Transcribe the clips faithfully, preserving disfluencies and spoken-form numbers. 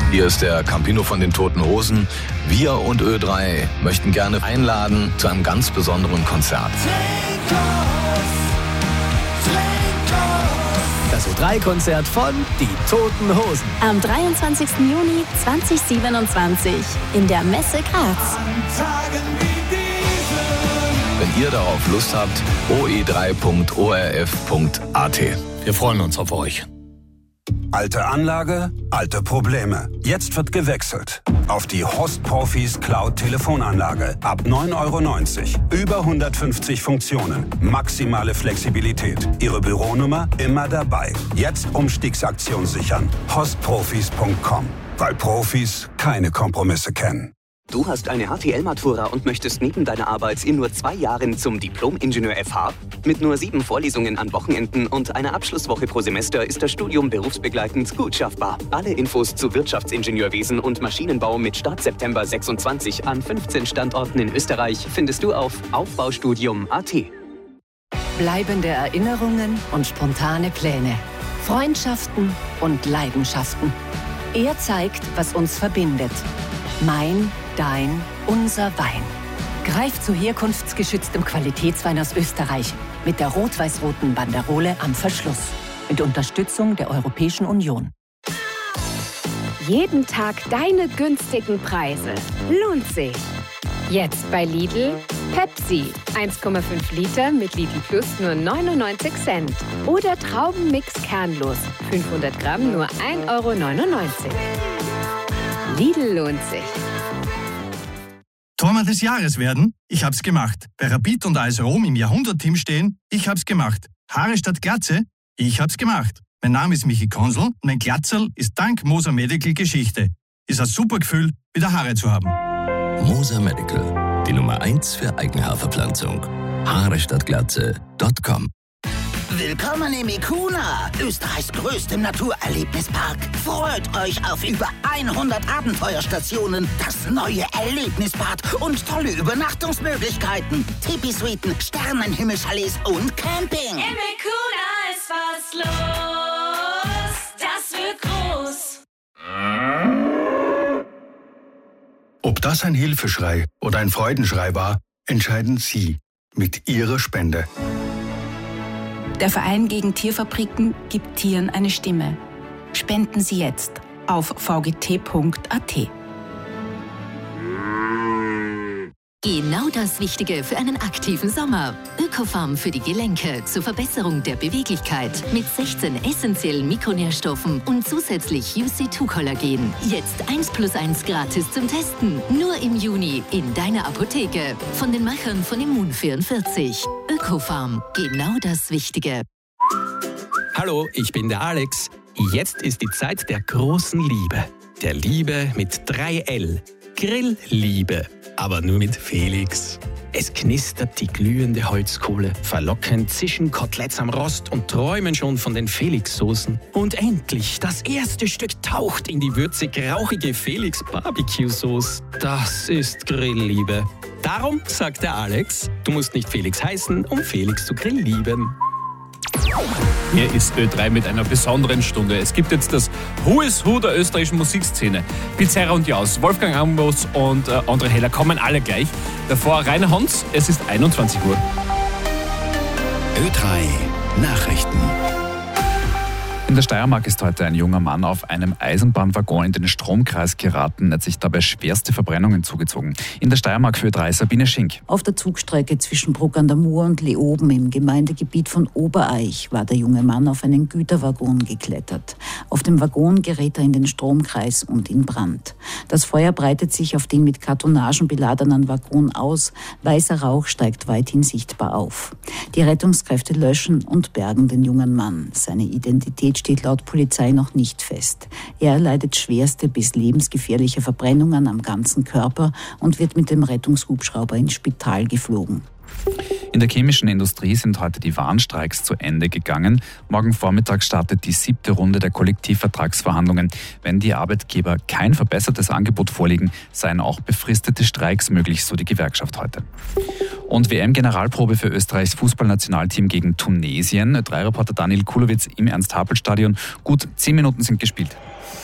Hier ist der Campino von den Toten Hosen. Wir und Ö drei möchten gerne einladen zu einem ganz besonderen Konzert. Das Ö drei Konzert von Die Toten Hosen. Am dreiundzwanzigsten Juni zweitausendsiebenundzwanzig in der Messe Graz. Wenn ihr darauf Lust habt, o e drei punkt o r f punkt a t. Wir freuen uns auf euch. Alte Anlage, alte Probleme. Jetzt wird gewechselt auf die Host Profis Cloud Telefonanlage. Ab neun Euro neunzig. Über hundertfünfzig Funktionen. Maximale Flexibilität. Ihre Büronummer immer dabei. Jetzt Umstiegsaktion sichern. host profis punkt com. Weil Profis keine Kompromisse kennen. Du hast eine H T L-Matura und möchtest neben deiner Arbeit in nur zwei Jahren zum Diplom-Ingenieur F H? Mit nur sieben Vorlesungen an Wochenenden und einer Abschlusswoche pro Semester ist das Studium berufsbegleitend gut schaffbar. Alle Infos zu Wirtschaftsingenieurwesen und Maschinenbau mit Start September sechsundzwanzig an fünfzehn Standorten in Österreich findest du auf aufbaustudium punkt a t. Bleibende Erinnerungen und spontane Pläne. Freundschaften und Leidenschaften. Er zeigt, was uns verbindet. Mein, dein, unser Wein. Greif zu herkunftsgeschütztem Qualitätswein aus Österreich mit der rot-weiß-roten Banderole am Verschluss. Mit Unterstützung der Europäischen Union. Jeden Tag deine günstigen Preise. Lohnt sich. Jetzt bei Lidl Pepsi. eins Komma fünf Liter mit Lidl Plus nur neunundneunzig Cent. Oder Traubenmix kernlos. fünfhundert Gramm nur ein Euro neunundneunzig. Lidl lohnt sich. Tormann des Jahres werden? Ich hab's gemacht. Bei Rapid und A S Rom im Jahrhundert-Team stehen? Ich hab's gemacht. Haare statt Glatze? Ich hab's gemacht. Mein Name ist Michi Konsel und mein Glatzerl ist dank Moser Medical Geschichte. Ist ein super Gefühl, wieder Haare zu haben. Moser Medical, die Nummer eins für Eigenhaarverpflanzung. Haare statt Glatze Punkt com. Willkommen im Ikuna, Österreichs größtem Naturerlebnispark. Freut euch auf über hundert Abenteuerstationen, das neue Erlebnisbad und tolle Übernachtungsmöglichkeiten. Tipi-Suiten, Sternenhimmelchalets und Camping. Im Ikuna ist was los, das wird groß. Ob das ein Hilfeschrei oder ein Freudenschrei war, entscheiden Sie mit Ihrer Spende. Der Verein gegen Tierfabriken gibt Tieren eine Stimme. Spenden Sie jetzt auf v g t punkt a t. Genau das Wichtige für einen aktiven Sommer. Ökofarm für die Gelenke zur Verbesserung der Beweglichkeit mit sechzehn essentiellen Mikronährstoffen und zusätzlich U C zwei Kollagen. Jetzt eins plus eins gratis zum Testen. Nur im Juni in deiner Apotheke. Von den Machern von Immun vierundvierzig. Ökofarm. Genau das Wichtige. Hallo, ich bin der Alex. Jetzt ist die Zeit der großen Liebe. Der Liebe mit drei L. Grillliebe. Aber nur mit Felix. Es knistert die glühende Holzkohle, verlockend zischen Koteletts am Rost und träumen schon von den Felix-Soßen. Und endlich, das erste Stück taucht in die würzig-rauchige Felix-Barbecue-Sauce. Das ist Grillliebe. Darum sagt der Alex, du musst nicht Felix heißen, um Felix zu grilllieben. Hier ist Ö drei mit einer besonderen Stunde. Es gibt jetzt das Who is Who der österreichischen Musikszene. Pizarra und Jaus, Wolfgang Ambros und äh, André Heller kommen alle gleich. Davor Rainer Hans, es ist einundzwanzig Uhr. Ö drei Nachrichten. In der Steiermark ist heute ein junger Mann auf einem Eisenbahnwaggon in den Stromkreis geraten. Er hat sich dabei schwerste Verbrennungen zugezogen. In der Steiermark für Ö drei Sabine Schink. Auf der Zugstrecke zwischen Bruck an der Mur und Leoben im Gemeindegebiet von Obereich war der junge Mann auf einen Güterwaggon geklettert. Auf dem Waggon gerät er in den Stromkreis und in Brand. Das Feuer breitet sich auf den mit Kartonagen beladenen Waggon aus. Weißer Rauch steigt weithin sichtbar auf. Die Rettungskräfte löschen und bergen den jungen Mann. Seine Identität steht laut Polizei noch nicht fest. Er leidet schwerste bis lebensgefährliche Verbrennungen am ganzen Körper und wird mit dem Rettungshubschrauber ins Spital geflogen. In der chemischen Industrie sind heute die Warnstreiks zu Ende gegangen. Morgen Vormittag startet die siebte Runde der Kollektivvertragsverhandlungen. Wenn die Arbeitgeber kein verbessertes Angebot vorlegen, seien auch befristete Streiks möglich, so die Gewerkschaft heute. Und W M-Generalprobe für Österreichs Fußballnationalteam gegen Tunesien. Drei Reporter Daniel Kulowitz im Ernst-Happel-Stadion. Gut zehn Minuten sind gespielt.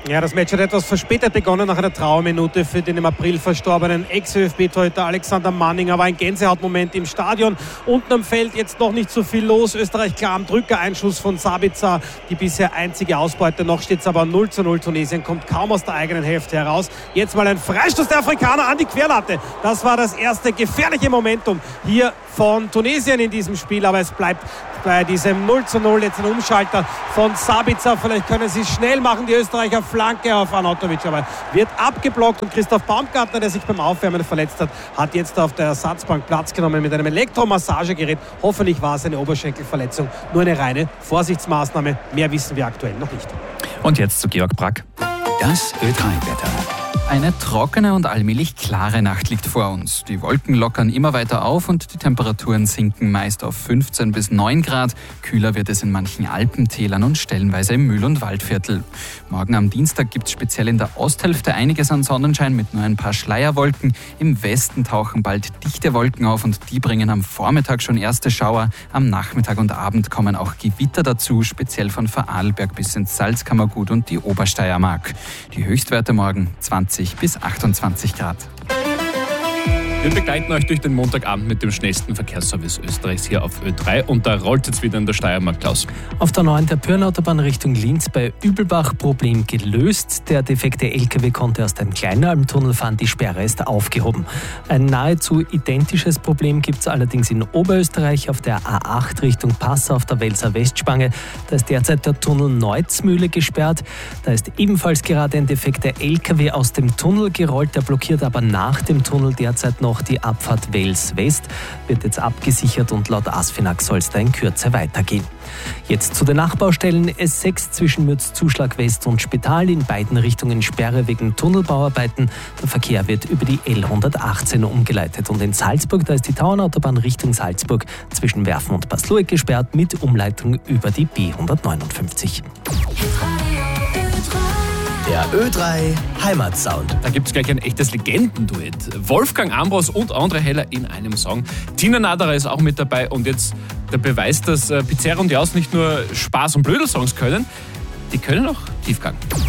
Ja, das Match hat etwas verspätet begonnen nach einer Trauerminute für den im April verstorbenen Ex-ÖFB-Torhüter Alexander Manning. Aber ein Gänsehautmoment im Stadion. Unten am Feld jetzt noch nicht so viel los. Österreich klar am Drücker. Einschuss von Sabitzer, die bisher einzige Ausbeute. Noch steht es aber null zu null. Tunesien kommt kaum aus der eigenen Hälfte heraus. Jetzt mal ein Freistoß der Afrikaner an die Querlatte. Das war das erste gefährliche Momentum hier von Tunesien in diesem Spiel. Aber es bleibt bei diesem null zu null. Jetzt ein Umschalter von Sabitzer. Vielleicht können sie es schnell machen, die Österreicher. Flanke auf Arnautovic, aber wird abgeblockt und Christoph Baumgartner, der sich beim Aufwärmen verletzt hat, hat jetzt auf der Ersatzbank Platz genommen mit einem Elektromassagegerät. Hoffentlich war es eine Oberschenkelverletzung, nur eine reine Vorsichtsmaßnahme. Mehr wissen wir aktuell noch nicht. Und jetzt zu Georg Brack. Das Ö drei Wetter. Eine trockene und allmählich klare Nacht liegt vor uns. Die Wolken lockern immer weiter auf und die Temperaturen sinken meist auf fünfzehn bis neun Grad. Kühler wird es in manchen Alpentälern und stellenweise im Mühl- und Waldviertel. Morgen am Dienstag gibt es speziell in der Osthälfte einiges an Sonnenschein mit nur ein paar Schleierwolken. Im Westen tauchen bald dichte Wolken auf und die bringen am Vormittag schon erste Schauer. Am Nachmittag und Abend kommen auch Gewitter dazu, speziell von Vorarlberg bis ins Salzkammergut und die Obersteiermark. Die Höchstwerte morgen zwanzig bis achtundzwanzig Grad. Wir begleiten euch durch den Montagabend mit dem schnellsten Verkehrsservice Österreichs hier auf Ö drei und da rollt jetzt wieder in der Steiermark, Klaus. Auf der neuen der Pyrnautobahn Richtung Linz bei Übelbach Problem gelöst. Der defekte L K W konnte aus dem Kleinalmtunnel fahren, die Sperre ist aufgehoben. Ein nahezu identisches Problem gibt es allerdings in Oberösterreich auf der A acht Richtung Passau auf der Welser Westspange. Da ist derzeit der Tunnel Neuzmühle gesperrt. Da ist ebenfalls gerade ein defekter L K W aus dem Tunnel gerollt. Der blockiert aber nach dem Tunnel derzeit noch die Abfahrt Wels West, wird jetzt abgesichert und laut ASFINAG soll es da in Kürze weitergehen. Jetzt zu den Nachbaustellen. S sechs zwischen Mürzzuschlag West und Spital, in beiden Richtungen Sperre wegen Tunnelbauarbeiten. Der Verkehr wird über die L hundertachtzehn umgeleitet. Und in Salzburg, da ist die Tauernautobahn Richtung Salzburg zwischen Werfen und Pasluik gesperrt mit Umleitung über die B hundertneunundfünfzig. Der Ö drei Heimatsound. Da gibt es gleich ein echtes Legendenduett. Wolfgang Ambros und André Heller in einem Song. Tina Naderer ist auch mit dabei und jetzt der Beweis, dass Pizzeria und Jaus nicht nur Spaß- und Blödelsongs können, die können auch Tiefgang.